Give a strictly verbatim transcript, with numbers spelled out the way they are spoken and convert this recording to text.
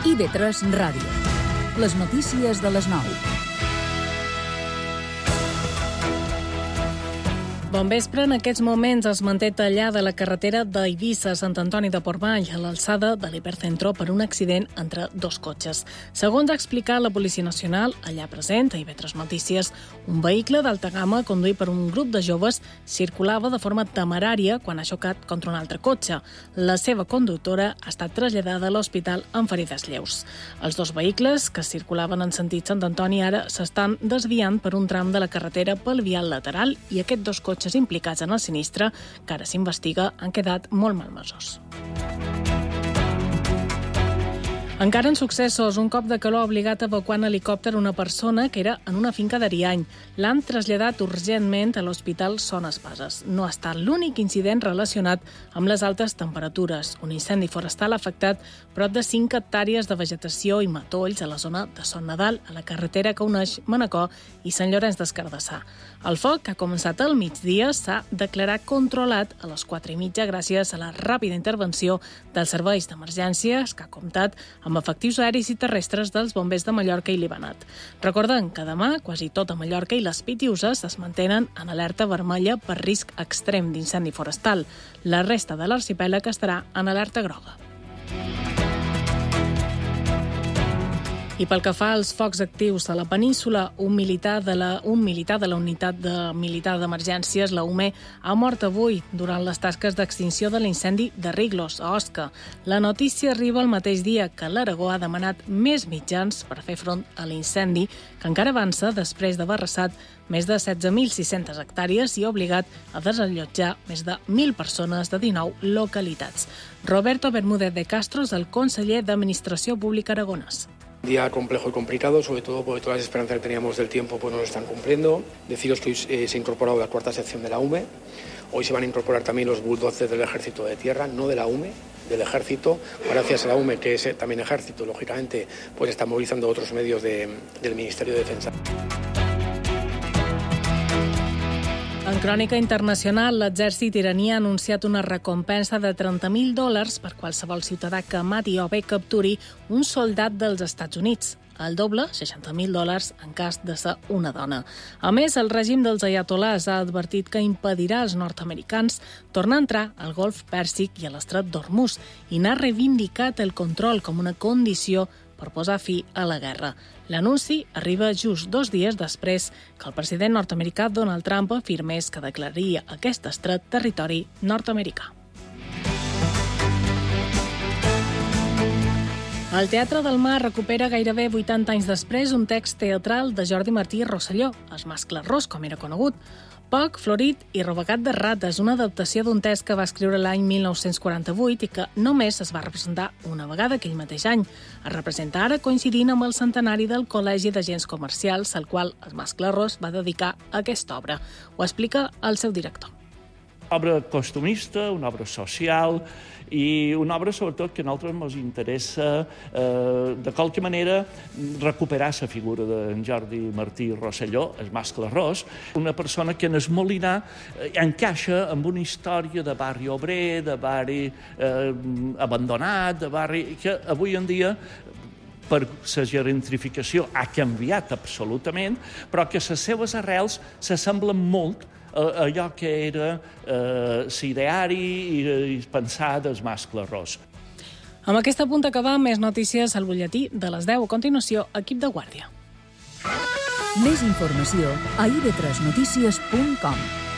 I V tres Ràdio. Les notícies de les nou. Bon vespre. En aquests moments es manté tallada la carretera d'Eivissa a Sant Antoni de Portmany, a l'alçada de l'Hipercentro, per un accident entre dos cotxes. Segons ha explicat la Policia Nacional, allà present, a I V tres Notícies, un vehicle d'alta gamma conduït per un grup de joves circulava de forma temerària quan ha xocat contra un altre cotxe. La seva conductora ha estat traslladada a l'hospital amb ferides lleus. Els dos vehicles, que circulaven en sentit Sant Antoni, ara s'estan desviant per un tram de la carretera pel vial lateral i aquests dos cotxes implicats en el sinistre, que ara s'investiga, han quedat molt malmesos. Encara en successos, un cop de calor ha obligat a evacuar en helicòpter una persona que era en una finca d'Ariany. L'han traslladat urgentment a l'Hospital Son Espases. No ha estat l'únic incident relacionat amb les altes temperatures. Un incendi forestal ha afectat prop de cinc hectàrees de vegetació i matolls a la zona de Son Nadal, a la carretera que uneix Manacor i Sant Llorenç des Cardassar. El foc, que ha començat al migdia, s'ha declarat controlat a les quatre i mitja gràcies a la ràpida intervenció dels serveis d'emergències, que ha comptat amb efectius aeris i terrestres dels bombers de Mallorca i Libanat. Recordem que demà quasi tota Mallorca i les Pitiuses es mantenen en alerta vermella per risc extrem d'incendi forestal. La resta de l'arxipèlag estarà en alerta groga. I pel que fa als focs actius a la península, un militar de la, un militar de la unitat de militar d'emergències, la U M E, ha mort avui durant les tasques d'extinció de l'incendi de Riglos, a Osca. La notícia arriba el mateix dia que l'Aragó ha demanat més mitjans per fer front a l'incendi, que encara avança després d'haver arrasat més de setze mil sis-centes hectàrees i ha obligat a desallotjar més de mil persones de dinou localitats. Roberto Bermúdez de Castro és el conseller d'Administració Pública aragonès. Un día complejo y complicado, sobre todo porque todas las esperanzas que teníamos del tiempo pues no se están cumpliendo. Deciros que hoy eh, se ha incorporado la cuarta sección de la U M E. Hoy se van a incorporar también los bulldozers del Ejército de Tierra, no de la U M E, del Ejército. Gracias a la U M E, que es también Ejército, lógicamente, pues está movilizando otros medios de, del Ministerio de Defensa. En crònica internacional, l'exèrcit iraní ha anunciat una recompensa de trenta mil dòlars per qualsevol ciutadà que mati o bé capturi un soldat dels Estats Units. El doble, seixanta mil dòlars, en cas de ser una dona. A més, el règim dels ayatolás ha advertit que impedirà als nord-americans tornar a entrar al Golf Pèrsic i a l'Estret d'Hormuz i n'ha reivindicat el control com una condició per posar fi a la guerra. L'anunci arriba just dos dies després que el president nord-americà Donald Trump afirmés que declararia aquest estret territori nord-americà. El Teatre del Mar recupera gairebé vuitanta anys després un text teatral de Jordi Martí i Rosselló, El mascle ros, com era conegut. Poc, florit i robagat de rates, una adaptació d'un text que va escriure l'any mil nou-cents quaranta-vuit i que només es va representar una vegada aquell mateix any. Es representa ara coincidint amb el centenari del Col·legi d'Agents Comercials, al qual el mascle ros va dedicar aquesta obra. Ho explica el seu director. Obra costumista, una obra social i una obra, sobretot, que a nosaltres ens interessa, eh, de qualque manera, recuperar la figura d'en Jordi Martí Rosselló, el mascle ros, una persona que en el Molinar eh, encaixa amb una història de barri obrer, de barri eh, abandonat, de barri que avui en dia per la gentrificació ha canviat absolutament, però que les seves arrels s'assemblen molt a allò que era eh, l'ideari i, i pensar del mascle ros. Amb aquesta punt acabam, més notícies al butlletí de les deu. A continuació, equip de guàrdia. Més informació a i v tres notícies punt com.